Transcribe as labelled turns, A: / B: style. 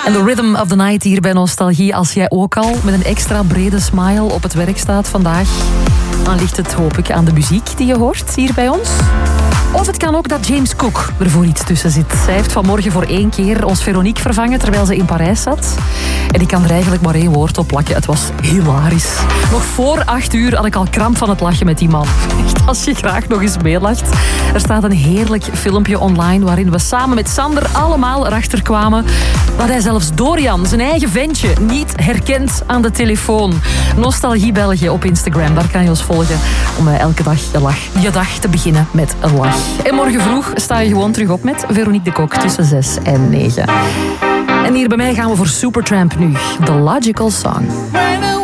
A: En de rhythm of the night hier bij Nostalgie. Als jij ook al met een extra brede smile op het werk staat vandaag, dan ligt het, hoop ik, aan de muziek die je hoort hier bij ons. Of het kan ook dat James Cook er voor iets tussen zit. Hij heeft vanmorgen voor 1 keer ons Veronique vervangen terwijl ze in Parijs zat. En ik kan er eigenlijk maar 1 woord op plakken. Het was hilarisch. Nog voor 8 uur had ik al kramp van het lachen met die man. Echt, als je graag nog eens meelacht. Er staat een heerlijk filmpje online waarin we samen met Sander allemaal erachter kwamen dat hij zelfs Dorian, zijn eigen ventje, niet herkent aan de telefoon. Nostalgie België op Instagram, daar kan je ons volgen om elke dag je dag te beginnen met een lach. En morgen vroeg sta je gewoon terug op met Veronique de Kok tussen 6 en 9. En hier bij mij gaan we voor Supertramp nu. The Logical Song.